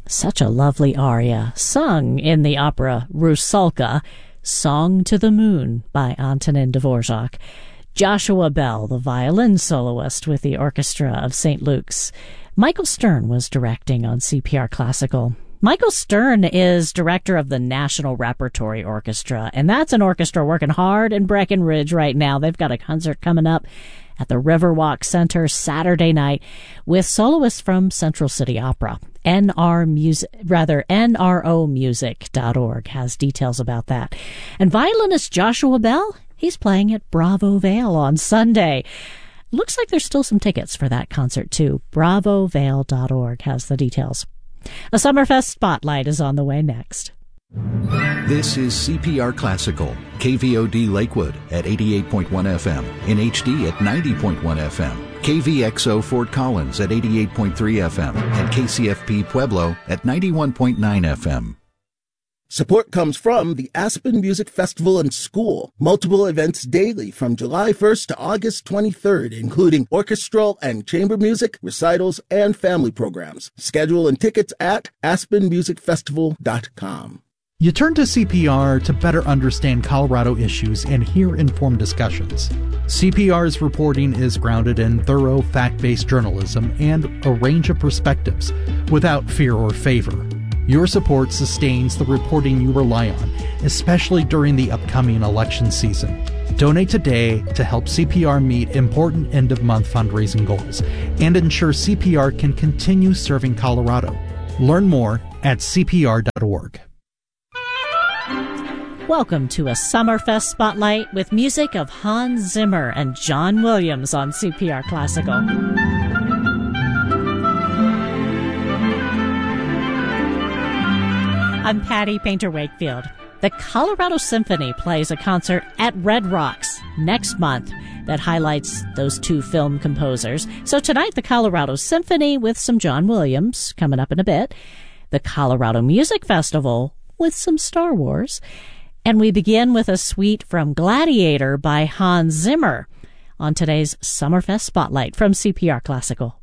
Such a lovely aria, sung in the opera Rusalka, Song to the Moon by Antonin Dvorak. Joshua Bell, the violin soloist with the Orchestra of St. Luke's. Michael Stern was directing on CPR Classical. Michael Stern is director of the National Repertory Orchestra, and that's an orchestra working hard in Breckenridge right now. They've got a concert coming up at the Riverwalk Center Saturday night with soloists from Central City Opera. NROmusic.org has details about that. And violinist Joshua Bell, he's playing at Bravo Vale on Sunday. Looks like there's still some tickets for that concert, too. BravoVale.org has the details. A Summerfest Spotlight is on the way next. This is CPR Classical, KVOD Lakewood at 88.1 FM, in HD at 90.1 FM, KVXO Fort Collins at 88.3 FM, and KCFP Pueblo at 91.9 FM. Support comes from the Aspen Music Festival and School. Multiple events daily from July 1st to August 23rd, including orchestral and chamber music, recitals, and family programs. Schedule and tickets at aspenmusicfestival.com. You turn to CPR to better understand Colorado issues and hear informed discussions. CPR's reporting is grounded in thorough, fact-based journalism and a range of perspectives, without fear or favor. Your support sustains the reporting you rely on, especially during the upcoming election season. Donate today to help CPR meet important end-of-month fundraising goals and ensure CPR can continue serving Colorado. Learn more at cpr.org. Welcome to a Summerfest Spotlight with music of Hans Zimmer and John Williams on CPR Classical. I'm Patty Painter Wakefield. The Colorado Symphony plays a concert at Red Rocks next month that highlights those two film composers. So tonight, the Colorado Symphony with some John Williams coming up in a bit. The Colorado Music Festival with some Star Wars. And we begin with a suite from Gladiator by Hans Zimmer on today's Summerfest Spotlight from CPR Classical.